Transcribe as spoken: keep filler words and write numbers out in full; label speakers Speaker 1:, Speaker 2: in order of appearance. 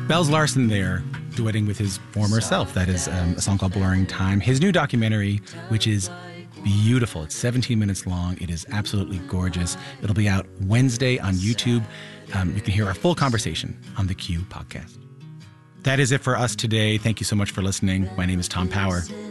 Speaker 1: Bells Larson there, duetting with his former self. That is um, a song called Blurring Time. His new documentary, which is beautiful. It's seventeen minutes long. It is absolutely gorgeous. It'll be out Wednesday on YouTube. Um, you can hear our full conversation on the Q podcast. That is it for us today. Thank you so much for listening. My name is Tom Power.